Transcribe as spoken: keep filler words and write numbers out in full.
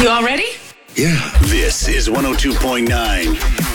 You all ready? Yeah. This is one oh two point nine